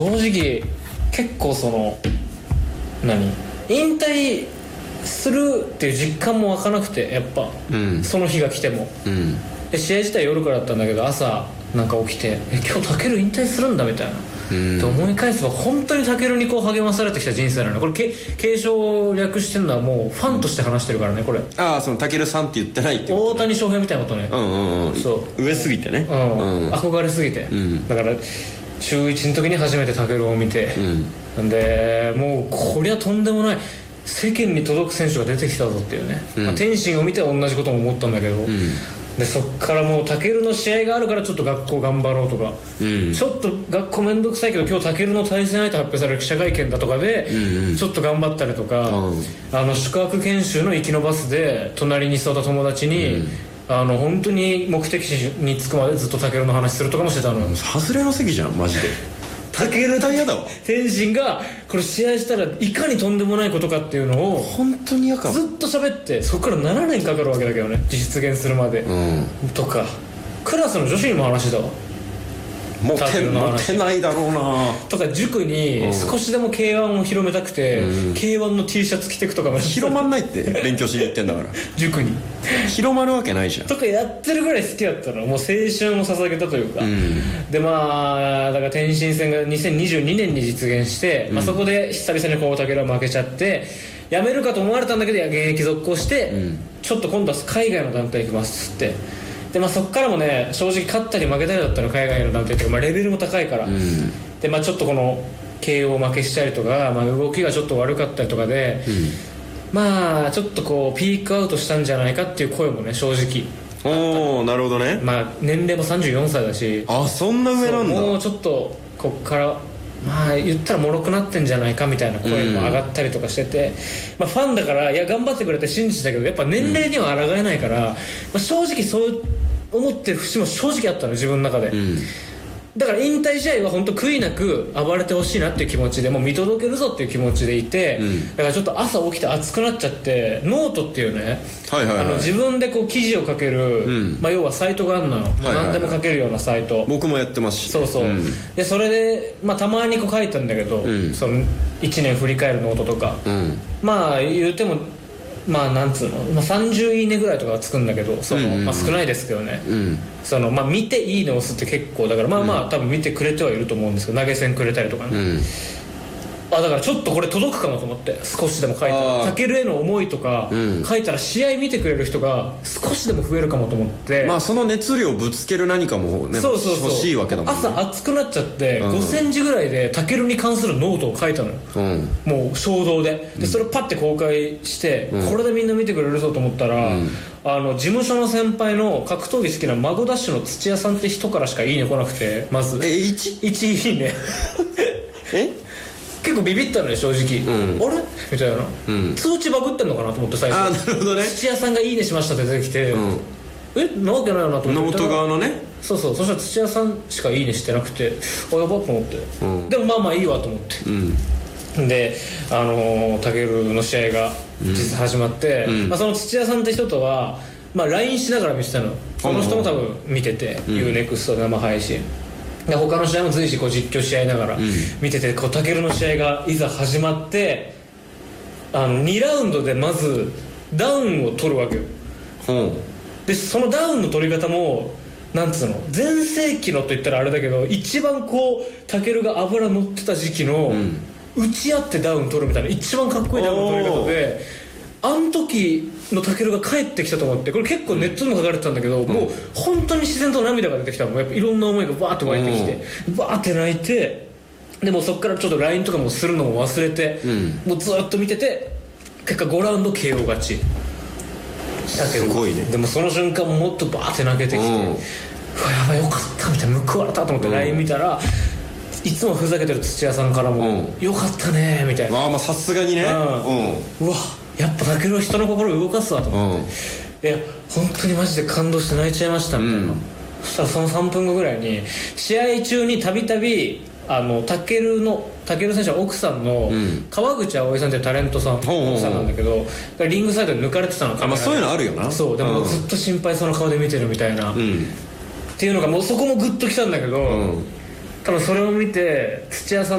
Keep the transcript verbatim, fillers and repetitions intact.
正直結構その何引退するっていう実感も湧かなくて、やっぱ、うん、その日が来ても、うん、で試合自体夜からだったんだけど、朝なんか起きてえ今日タケル引退するんだみたいな、うん、で思い返せば本当にタケルにこう励まされてきた人生なの。これけ継承を略してるのはもうファンとして話してるからねこれ。 ああ、そのタケルさんって言ってないってこと、ね、 大谷翔平みたいなことね。 うんうんうん、そう上すぎてね、 うんうん、憧れすぎて、うん、だから中いちの時に初めてタケルを見て、うん、でもうこりゃとんでもない世間に届く選手が出てきたぞっていうね、うんまあ、天心を見て同じことも思ったんだけど、うん、でそっからもうタケルの試合があるからちょっと学校頑張ろうとか、うん、ちょっと学校めんどくさいけど今日タケルの対戦相手発表される記者会見だとかで、うんうん、ちょっと頑張ったりとか、うん、あの宿泊研修の行きのバスで隣に座った友達に、うんあの本当に目的地に着くまでずっとタケルの話するとかもしてたの。 外れの席じゃんマジで。タケル大嫌だわ。 天心がこれ試合したらいかにとんでもないことかっていうのを本当に嫌かずっと喋って、そこからななねんかかるわけだけどね実現するまで、うん、とかクラスの女子にも話だわ。 モテモテないだろうなとか塾に少しでも ケーワン を広めたくて、うん、ケーワン の T シャツ着てくとかも広まんないって勉強しに行ってんだから塾に広まるわけないじゃんとかやってるぐらい好きだったの。もう青春を捧げたというか、うん、でまあだから天心戦がにせんにじゅうにねんに実現して、うんまあ、そこで久々にこうタケルは負けちゃって辞めるかと思われたんだけど現役続行して、うん、ちょっと今度は海外の団体行きますっつってで、まあ、そこからもね正直勝ったり負けたりだったの海外の団体っていうか、まあ、レベルも高いから、うん、でまあちょっとこの ケーオー 負けしたりとか、まあ、動きがちょっと悪かったりとかで、うん、まあちょっとこうピークアウトしたんじゃないかっていう声もね正直。 おおなるほどね。 まあ年齢もさんじゅうよんさいだし、 あそんな上なんだ。 もうちょっとこっからまあ言ったら脆くなってんじゃないかみたいな声も上がったりとかしてて、うんまあ、ファンだからいや頑張ってくれて信じてたけどやっぱ年齢には抗えないから、うんまあ、正直そう思ってる節も正直あったの自分の中で、うん、だから引退試合は本当悔いなく暴れてほしいなっていう気持ちでもう見届けるぞっていう気持ちでいて、うん、だからちょっと朝起きて熱くなっちゃってノートっていうね、はいはいはい、あの自分でこう記事を書ける、うんまあ、要はサイトがあるのよ、はいはいはい、何でも書けるようなサイト僕もやってますしそうそう、うん、でそれで、まあ、たまにこう書いたんだけど、うん、そのいちねん振り返るノートとか、うん、まあ言うてもまあなんつうの、まあ、さんじゅういいねぐらいとかはつくんだけどその、うんうんうんまあ、少ないですけどね、うん、そのまあ見ていいね押すって結構だからまあまあ、うん、多分見てくれてはいると思うんですけど投げ銭くれたりとかね、うんあだからちょっとこれ届くかもと思って少しでも書いたらタケルへの思いとか、うん、書いたら試合見てくれる人が少しでも増えるかもと思ってまあその熱量をぶつける何かもねそうそうそう欲しいわけだもんね。 朝熱くなっちゃって、うん、ごセンチぐらいでタケルに関するノートを書いたのよ、うん、もう衝動ででそれをパッて公開して、うん、これでみんな見てくれるぞと思ったら、うん、あの事務所の先輩の格闘技好きなマゴダッシュの土屋さんって人からしかいいね来なくてまずえ いち? いちいいねえ結構ビビったのよ正直、うん、あれみたいな、うん、通知バグってんのかなと思って最初あなるほどね土屋さんがいいねしましたって出てきて、うん、えなわけないよなと思ってノート側のねそうそうそしたら土屋さんしかいいねしてなくてあやばっと思って、うん、でもまあまあいいわと思って、うん、であのー、タケルの試合が実際始まって、うんまあ、その土屋さんって人とは、まあ、ライン しながら見てたのその人も多分見てて、うん、ユーネクスト で生配信で他の試合も随時こう実況し合いながら見てて、うん、こうタケルの試合がいざ始まってあのにラウンドでまずダウンを取るわけよ、うん、でそのダウンの取り方もなんつうの全盛期のと言ったらあれだけど一番こうタケルが油乗ってた時期の、うん、打ち合ってダウン取るみたいな一番かっこいいダウンの取り方であの時のタケルが帰ってきたと思ってこれ結構ネットでも書かれてたんだけど、うん、もう本当に自然と涙が出てきたのやっぱいろんな思いがバーって湧いてきて、うん、バーって泣いてでもそっからちょっと ライン とかもするのも忘れて、うん、もうずっと見てて結果ごラウンド ケーオー 勝ちだけどすごいねでもその瞬間もっとバーって泣けてきて、うん、うわやばいよかったみたいな報われたと思って ライン 見たら、いつもふざけてる土屋さんからも、うん、よかったねみたいなあまあさすがにね、 うん、うわやっぱタケルは人の心を動かすわと思って、うん、いや本当にマジで感動して泣いちゃいましたみたいな、うん、そしたらそのさんぷんごぐらいに試合中にたびたびあのタケルのタケル選手は奥さんの川口葵さんっていうタレントさん、うん、奥さんなんだけどリングサイドで抜かれてたのあ、まあ、そういうのあるよなそうでもずっと心配そうな顔で見てるみたいな、うん、っていうのがもうそこもグッときたんだけど、うん多分それを見て土屋さん